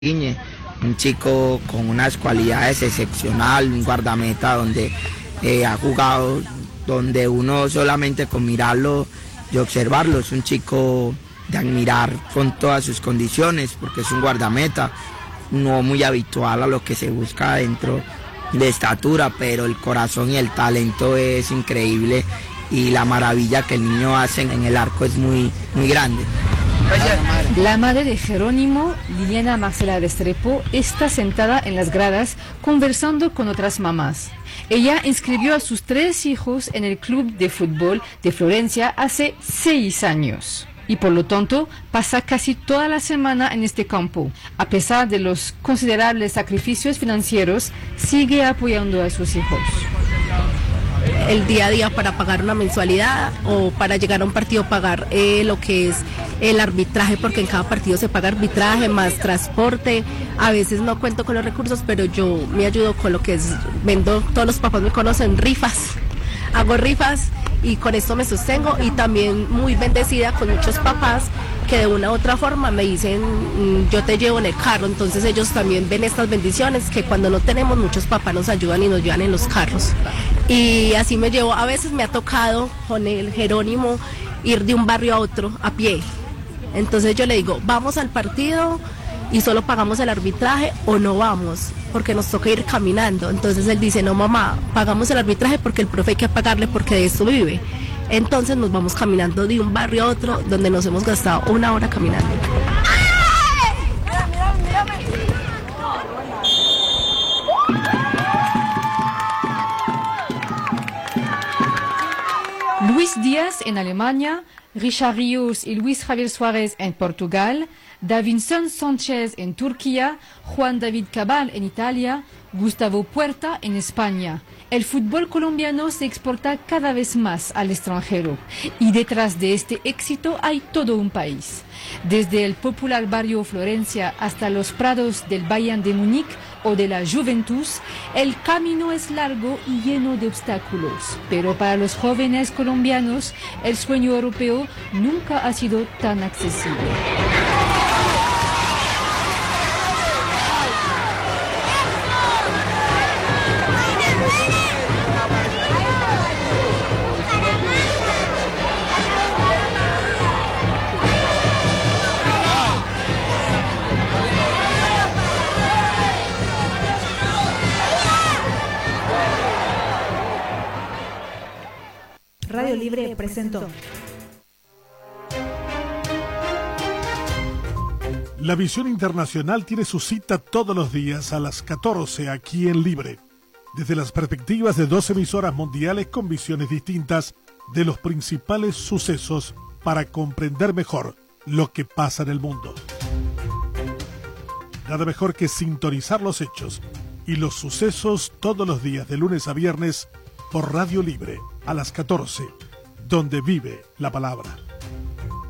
Iñe, un chico con unas cualidades excepcionales, un guardameta donde ha jugado, donde uno solamente con mirarlo y observarlo es un chico de admirar con todas sus condiciones, porque es un guardameta, no muy habitual a lo que se busca dentro de estatura, pero el corazón y el talento es increíble y la maravilla que el niño hace en el arco es muy grande. La madre de Jerónimo, Liliana Marcela Restrepo, está sentada en las gradas conversando con otras mamás. Ella inscribió a sus 3 hijos en el club de fútbol de Florencia hace 6 años y por lo tanto pasa casi toda la semana en este campo. A pesar de los considerables sacrificios financieros, sigue apoyando a sus hijos. El día a día para pagar una mensualidad o para llegar a un partido pagar lo que es el arbitraje, porque en cada partido se paga arbitraje más transporte. A veces no cuento con los recursos, pero yo me ayudo con lo que es, vendo, todos los papás me conocen, rifas, hago rifas y con esto me sostengo, y también muy bendecida con muchos papás que de una u otra forma me dicen yo te llevo en el carro, entonces ellos también ven estas bendiciones que cuando no tenemos muchos papás nos ayudan y nos llevan en los carros, y así me llevo. A veces me ha tocado con el Jerónimo ir de un barrio a otro a pie, entonces yo le digo vamos al partido y solo pagamos el arbitraje o no vamos, porque nos toca ir caminando. Entonces él dice, no mamá, pagamos el arbitraje porque el profe hay que pagarle porque de esto vive. Entonces nos vamos caminando de un barrio a otro, donde nos hemos gastado 1 hora caminando. Luis Díaz en Alemania, Richard Ríos y Luis Javier Suárez en Portugal, Davinson Sánchez en Turquía, Juan David Cabal en Italia, Gustavo Puerta en España. El fútbol colombiano se exporta cada vez más al extranjero y detrás de este éxito hay todo un país. Desde el popular barrio Florencia hasta los prados del Bayern de Múnich o de la Juventus, el camino es largo y lleno de obstáculos. Pero para los jóvenes colombianos, el sueño europeo nunca ha sido tan accesible. Radio Libre presentó. La visión internacional tiene su cita todos los días a las 14 aquí en Libre, desde las perspectivas de 2 emisoras mundiales con visiones distintas de los principales sucesos para comprender mejor lo que pasa en el mundo. Nada mejor que sintonizar los hechos y los sucesos todos los días de lunes a viernes por Radio Libre a las 14, donde vive la palabra.